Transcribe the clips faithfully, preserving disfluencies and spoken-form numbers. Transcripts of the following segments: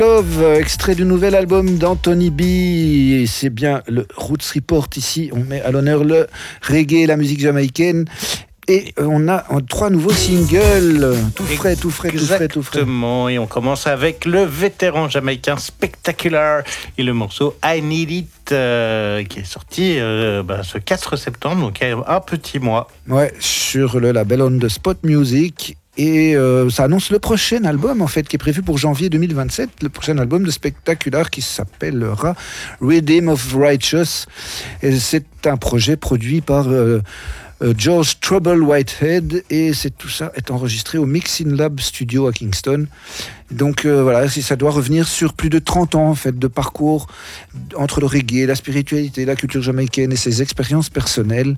Love, extrait du nouvel album d'Anthony B. Et c'est bien le Roots Report ici. On met à l'honneur le reggae, la musique jamaïcaine. Et on a trois nouveaux singles, tout frais, tout frais, tout frais, tout frais. Exactement, et on commence avec le vétéran jamaïcain Spectacular et le morceau I Need It, euh, qui est sorti euh, bah, ce quatre septembre, donc il y a un petit mois. Ouais, sur le label On The Spot Music. Et euh, ça annonce le prochain album, en fait, qui est prévu pour janvier deux mille vingt-sept, le prochain album de Spectacular qui s'appellera Redeem of Righteous. Et c'est un projet produit par euh, euh, George Trouble Whitehead, et c'est, tout ça est enregistré au Mixing Lab Studio à Kingston. Donc euh, voilà, ça doit revenir sur plus de trente ans en fait, de parcours entre le reggae, la spiritualité, la culture jamaïcaine et ses expériences personnelles.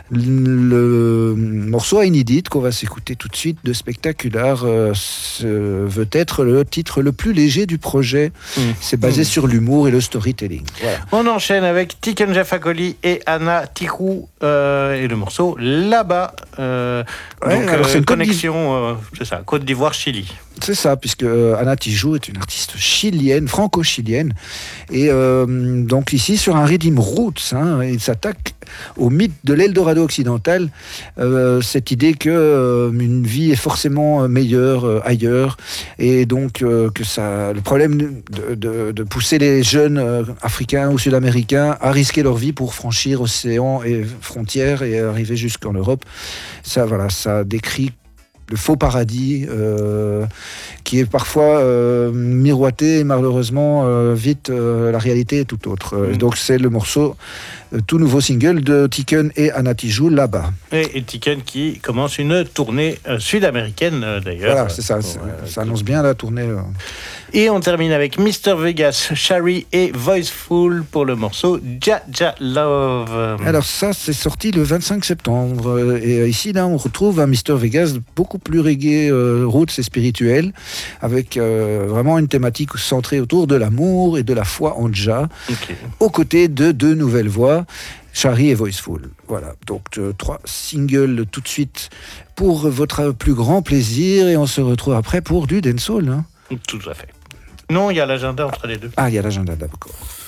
Le morceau I Need It, qu'on va s'écouter tout de suite de Spectacular, euh, veut être le titre le plus léger du projet. Mmh. C'est basé mmh. sur l'humour et le storytelling. Voilà. On enchaîne avec Tiken Jah Fakoly et Anna Tijoux euh, et le morceau Là-bas. Euh, ouais, donc alors euh, c'est une connexion, euh, c'est ça, Côte d'Ivoire-Chili. C'est ça, puisque Anna Tijoux est une artiste chilienne, franco-chilienne, et euh, donc ici sur un Redeem Roots, hein, il s'attaque au mythe de l'Eldorado occidental, euh, cette idée que euh, une vie est forcément meilleure euh, ailleurs, et donc euh, que ça, le problème de, de, de pousser les jeunes euh, africains ou sud-américains à risquer leur vie pour franchir océans et frontières et arriver jusqu'en Europe, ça, voilà, ça décrit le faux paradis euh, qui est parfois euh, miroité et malheureusement euh, vite euh, la réalité est tout autre. Mmh. Donc c'est le morceau euh, tout nouveau single de Tiken et Anna Tijoux, Là-bas. Et, et Tiken qui commence une tournée euh, sud-américaine euh, d'ailleurs. Voilà, c'est ça, euh, c'est, euh, ça annonce bien la tournée. Euh. Et on termine avec mister Vegas, Shari et Voiceful pour le morceau Jah Jah Love. Alors ça, c'est sorti le vingt-cinq septembre. Et ici, là, on retrouve un mister Vegas beaucoup plus reggae, euh, roots et spirituel, avec euh, vraiment une thématique centrée autour de l'amour et de la foi en Jah, okay. aux côtés de deux nouvelles voix, Shari et Voiceful. Voilà, donc euh, trois singles tout de suite pour votre plus grand plaisir, et on se retrouve après pour du dancehall. Hein. Tout à fait. Non, il y a l'agenda entre les deux. Ah, il y a l'agenda, d'accord.